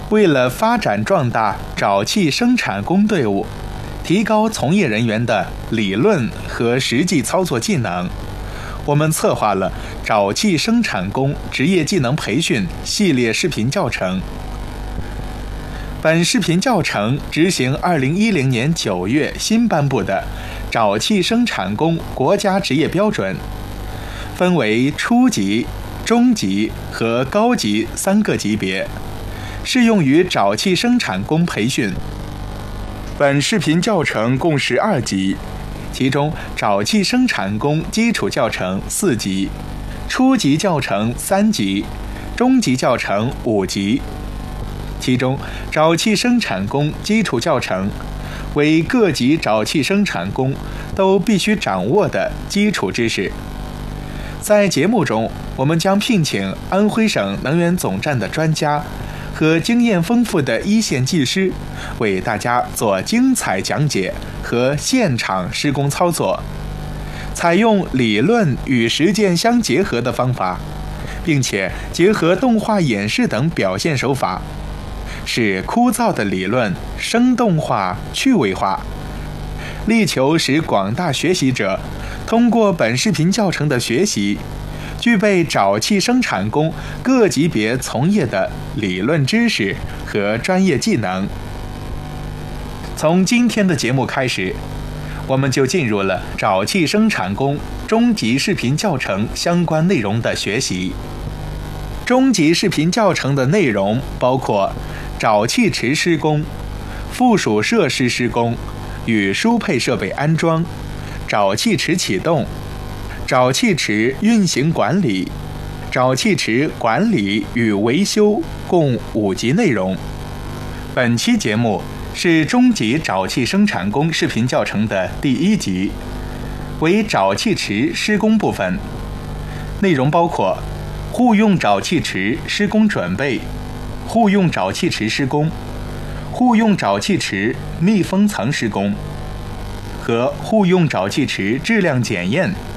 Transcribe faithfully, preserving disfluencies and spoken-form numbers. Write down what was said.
为了发展壮大沼气生产工队伍，提高从业人员的理论和实际操作技能，我们策划了沼气生产工职业技能培训系列视频教程。本视频教程执行二零一零年九月新颁布的沼气生产工国家职业标准，分为初级、中级和高级三个级别，适用于沼气生产工培训。本视频教程共十二集，其中沼气生产工基础教程四集，初级教程三集，中级教程五集。其中沼气生产工基础教程为各级沼气生产工都必须掌握的基础知识。在节目中，我们将聘请安徽省能源总站的专家和经验丰富的一线技师，为大家做精彩讲解和现场施工操作，采用理论与实践相结合的方法，并且结合动画演示等表现手法，使枯燥的理论生动化、趣味化，力求使广大学习者通过本视频教程的学习，具备沼气生产工各级别从业的理论知识和专业技能。从今天的节目开始，我们就进入了沼气生产工中级视频教程相关内容的学习。中级视频教程的内容包括沼气池施工、附属设施施工与输配设备安装、沼气池启动、沼气池运行管理、沼气池管理与维修，共五集内容。本期节目是中级沼气生产工视频教程的第一集，为沼气池施工部分，内容包括户用沼气池施工准备、户用沼气池施工、户用沼气池密封层施工和户用沼气池质量检验